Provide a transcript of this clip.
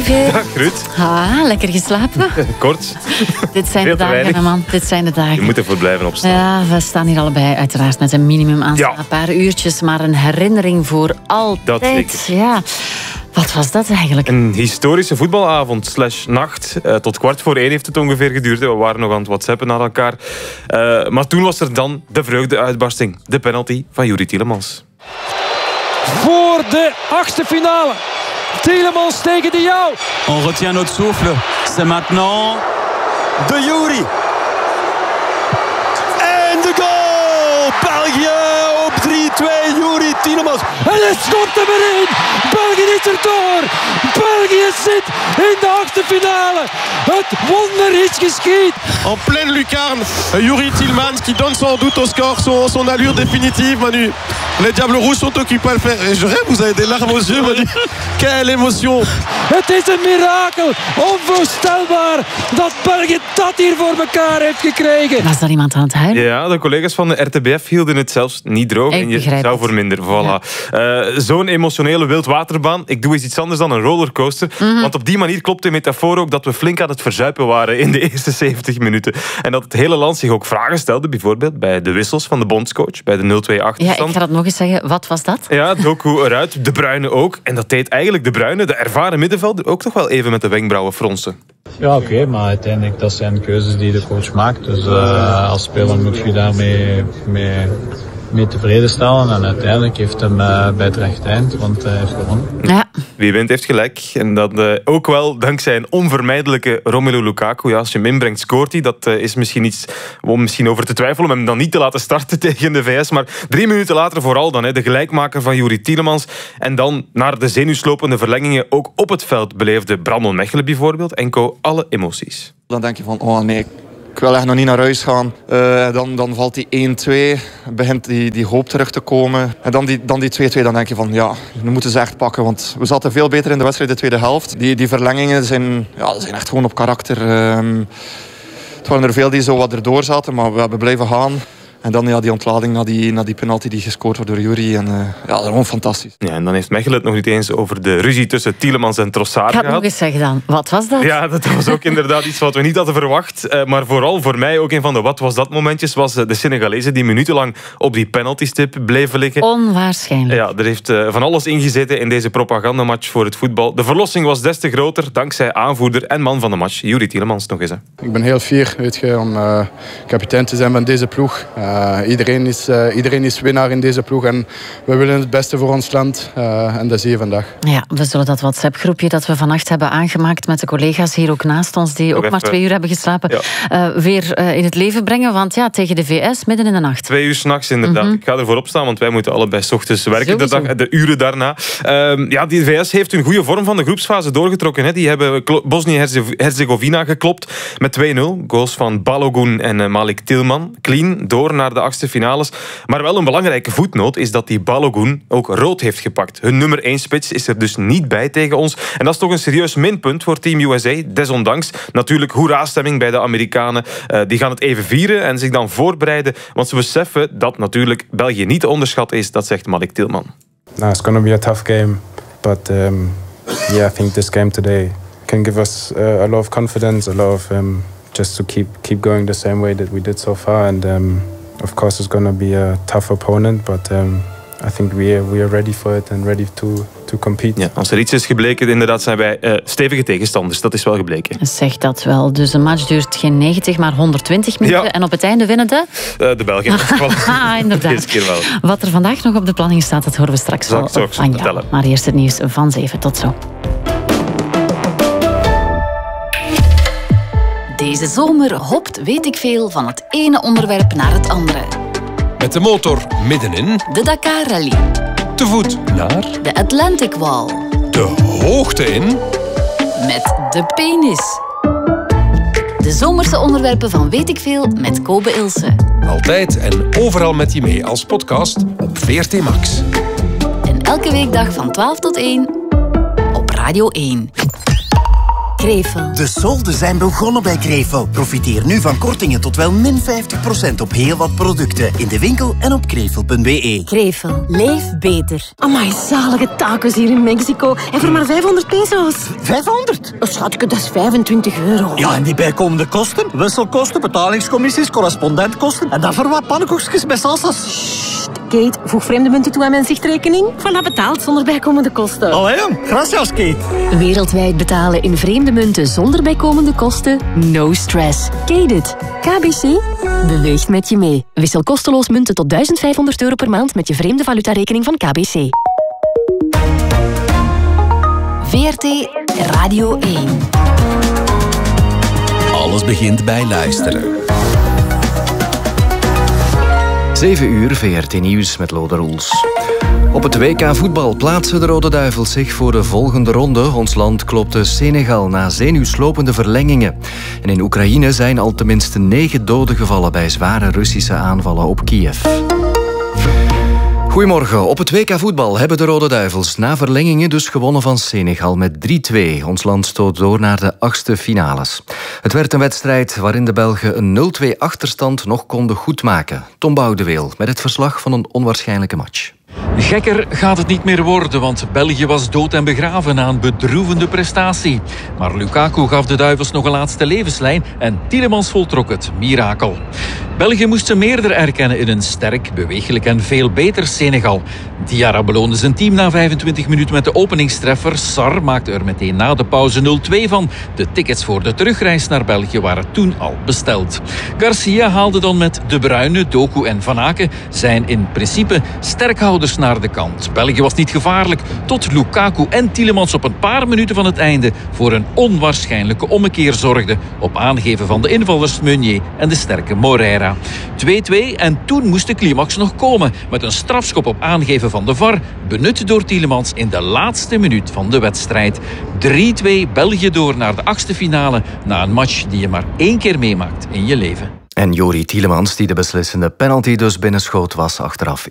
Olivier. Dag Ruud. Lekker geslapen? Kort. Dit zijn de dagen, man. Dit zijn de dagen. Je moet ervoor blijven opstaan. Ja, we staan hier allebei uiteraard met een minimum aan slaap. Een paar uurtjes, maar een herinnering voor altijd. Dat zeker. Ja. Wat was dat eigenlijk? Een historische voetbalavond / nacht. Tot 1:15 heeft het ongeveer geduurd. We waren nog aan het whatsappen naar elkaar. Maar toen was er dan de vreugdeuitbarsting. De penalty van Youri Tielemans. Voor de achtste finale. Tielemans tegen de jou. On retient notre souffle. C'est maintenant de Youri. En de goal! België op 3-2. Youri Tielemans. En hij schopt hem erin. België is er door. België zit in de achtste finale. Het wonder is geschied. En pleine lucarne, Youri Tielemans qui donne sans doute au score son allure définitive, Manu. Les Diables Rouges sont occupés à le faire. Et je rêve, vous avez des larmes aux yeux, Manu. Quelle émotion. Het is een mirakel. Onvoorstelbaar dat België dat hier voor elkaar heeft gekregen. Was daar iemand aan het huilen? Ja, de collega's van de RTBF hielden het zelfs niet droog. En je zou voor minder. Voilà. Ja. Zo'n emotionele wildwaterbaan. Ik doe eens iets anders dan een rollercoaster. Want op die manier klopt de metafoor ook dat we flink aan het verzuipen waren in de eerste 70 minuten. En dat het hele land zich ook vragen stelde. Bijvoorbeeld bij de wissels van de bondscoach. Bij de 0-2 achterstand. Ja, ik ga dat nog eens zeggen. Wat was dat? Ja, Doku eruit. De Bruyne ook. En dat deed eigenlijk de Bruyne, de ervaren middenvelder, ook toch wel even met de wenkbrauwen fronsen. Ja, oké, maar uiteindelijk dat zijn keuzes die de coach maakt. Dus als speler moet je daarmee mee tevreden stellen. En uiteindelijk heeft hem bij het rechte eind, want hij heeft gewonnen. Ja. Wie wint heeft gelijk. En dat ook wel dankzij een onvermijdelijke Romelu Lukaku. Ja, als je hem inbrengt, scoort hij. Dat is misschien iets om misschien over te twijfelen, om hem dan niet te laten starten tegen de VS. Maar 3 minuten later vooral dan de gelijkmaker van Youri Tielemans. En dan naar de zenuwslopende verlengingen ook op het veld beleefde Brandon Mechelen bijvoorbeeld. Enkel alle emoties. Dan denk je van, oh nee, ik wil echt nog niet naar huis gaan. Dan valt die 1-2, begint die hoop terug te komen. En dan die 2-2, dan denk je van, ja, we moeten ze echt pakken. Want we zaten veel beter in de wedstrijd de tweede helft. Die verlengingen zijn echt gewoon op karakter. Het waren er veel die zo wat erdoor zaten, maar we hebben blijven gaan. En dan die ontlading na die penalty die gescoord wordt door Youri. En dat is gewoon fantastisch. Ja, en dan heeft Mechelen het nog niet eens over de ruzie tussen Tielemans en Trossard gehad. Ik ga het nog eens zeggen dan. Wat was dat? Ja, dat was ook inderdaad iets wat we niet hadden verwacht. Maar vooral voor mij ook een van de wat was dat momentjes was de Senegalezen die minutenlang op die penaltystip bleven liggen. Onwaarschijnlijk. Ja, er heeft van alles ingezeten in deze propagandamatch voor het voetbal. De verlossing was des te groter dankzij aanvoerder en man van de match, Youri Tielemans nog eens. Hè. Ik ben heel fier, om kapitein te zijn van deze ploeg. Iedereen is winnaar in deze ploeg en we willen het beste voor ons land en dat zie je vandaag. Ja, we zullen dat WhatsApp-groepje dat we vannacht hebben aangemaakt met de collega's hier ook naast ons, die ook maar 2 uur hebben geslapen, weer in het leven brengen. Want ja, tegen de VS midden in de nacht. 2 uur 's nachts inderdaad. Ik ga ervoor opstaan, want wij moeten allebei 's ochtends werken de uren daarna. Die VS heeft een goede vorm van de groepsfase doorgetrokken. Hè. Die hebben Bosnië-Herzegovina geklopt met 2-0. Goals van Balogun en Malik Tilman. Clean, door naar de 8e finales. Maar wel een belangrijke voetnoot is dat die Balogun ook rood heeft gepakt. Hun nummer 1 spits is er dus niet bij tegen ons. En dat is toch een serieus minpunt voor Team USA. Desondanks natuurlijk hoera-stemming bij de Amerikanen. Die gaan het even vieren en zich dan voorbereiden. Want ze beseffen dat natuurlijk België niet te onderschatten is. Dat zegt Malik Tilman. It's going to be a tough game. But I think this game today can give us a lot of confidence. A lot of just to keep going the same way that we did so far. And of course, it's going to be a tough opponent, but I think we are ready for it and ready to compete. Ja, als er iets is gebleken, inderdaad zijn wij stevige tegenstanders. Dat is wel gebleken. Zeg dat wel. Dus een match duurt geen 90, maar 120 minuten. Ja. En op het einde winnen de Belgen. Inderdaad. Deze keer wel. Wat er vandaag nog op de planning staat, dat horen we straks wel van jou. Maar eerst het nieuws van 7. Tot zo. Deze zomer hopt weet ik veel van het ene onderwerp naar het andere. Met de motor middenin. De Dakar Rally. Te voet naar. De Atlantic Wall. De hoogte in. Met de penis. De zomerse onderwerpen van weet ik veel met Kobe Ilse. Altijd en overal met je mee als podcast op VRT Max. En elke weekdag van 12 tot 1 op Radio 1. Krevel. De solden zijn begonnen bij Krevel. Profiteer nu van kortingen tot wel min 50% op heel wat producten. In de winkel en op krevel.be. Krevel. Leef beter. Amai, zalige tacos hier in Mexico. En voor maar 500 pesos. 500? Schatje, dat is €25. Ja, en die bijkomende kosten? Wisselkosten, betalingscommissies, correspondentkosten. En dan voor wat pannenkoekjes met salsa's. Kate, voeg vreemde munten toe aan mijn zichtrekening. Voilà, betaald zonder bijkomende kosten. Allee, gracias, Kate. Wereldwijd betalen in vreemde munten zonder bijkomende kosten? No stress. Kate it. KBC beweegt met je mee. Wissel kosteloos munten tot €1500 per maand met je vreemde valutarekening van KBC. VRT Radio 1. Alles begint bij luisteren. 7 uur VRT Nieuws met Lode Roels. Op het WK voetbal plaatsen de Rode Duivels zich voor de volgende ronde. Ons land klopte Senegal na zenuwslopende verlengingen. En in Oekraïne zijn al tenminste 9 doden gevallen bij zware Russische aanvallen op Kiev. Goedemorgen. Op het WK voetbal hebben de Rode Duivels na verlengingen dus gewonnen van Senegal met 3-2. Ons land stoot door naar de 8e finales. Het werd een wedstrijd waarin de Belgen een 0-2 achterstand nog konden goedmaken. Tom Boudeweel met het verslag van een onwaarschijnlijke match. Gekker gaat het niet meer worden, want België was dood en begraven na een bedroevende prestatie. Maar Lukaku gaf de Duivels nog een laatste levenslijn en Tielemans voltrok het mirakel. België moest ze meerder erkennen in een sterk, beweeglijk en veel beter Senegal. Diarra beloonde zijn team na 25 minuten met de openingstreffer. Sarr maakte er meteen na de pauze 0-2 van. De tickets voor de terugreis naar België waren toen al besteld. Garcia haalde dan met De Bruyne, Doku en Van Aken zijn in principe sterkhouders naar de kant. België was niet gevaarlijk tot Lukaku en Tielemans op een paar minuten van het einde voor een onwaarschijnlijke ommekeer zorgden op aangeven van de invallers Meunier en de sterke Moreira. 2-2 en toen moest de climax nog komen met een strafschop op aangeven van de VAR, benut door Tielemans in de laatste minuut van de wedstrijd. 3-2 België door naar de 8e finale na een match die je maar 1 keer meemaakt in je leven. En Jori Tielemans, die de beslissende penalty dus binnenschoot, was achteraf